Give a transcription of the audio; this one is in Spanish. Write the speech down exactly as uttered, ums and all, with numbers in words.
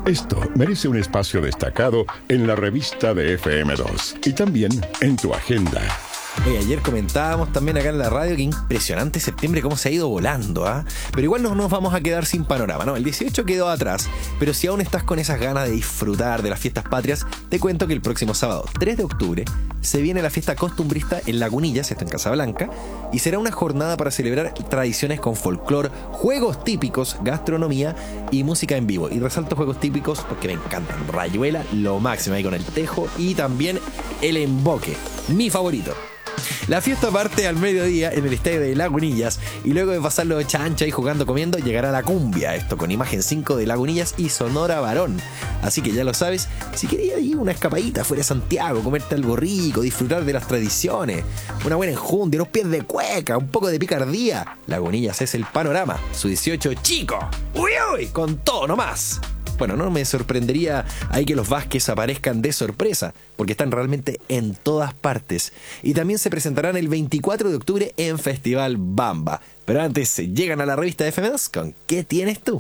Esto merece un espacio destacado en la revista de F M dos y también en tu agenda. Oye, ayer comentábamos también acá en la radio que impresionante septiembre cómo se ha ido volando, ¿ah? ¿eh? Pero igual no nos vamos a quedar sin panorama, ¿no? El dieciocho quedó atrás, pero si aún estás con esas ganas de disfrutar de las fiestas patrias, te cuento que el próximo sábado, tres de octubre, se viene la fiesta costumbrista en Lagunillas, esto en Casablanca, y será una jornada para celebrar tradiciones con folclore, juegos típicos, gastronomía y música en vivo. Y resalto juegos típicos porque me encantan. Rayuela, lo máximo ahí con el tejo, y también el emboque, mi favorito. La fiesta parte al mediodía en el estadio de Lagunillas y luego de pasarlo chancha y jugando comiendo llegará la cumbia, esto con imagen cinco de Lagunillas y Sonora Varón. Así que ya lo sabes, si querías ir una escapadita fuera de Santiago, comerte algo rico, disfrutar de las tradiciones, una buena enjundia, unos pies de cueca, un poco de picardía, Lagunillas es el panorama, su dieciocho chico, uy uy, con todo nomás. Bueno, no me sorprendería ahí que los Vázquez aparezcan de sorpresa, porque están realmente en todas partes. Y también se presentarán el veinticuatro de octubre en Festival Bamba. Pero antes, llegan a la revista de F M dos con ¿Qué tienes tú?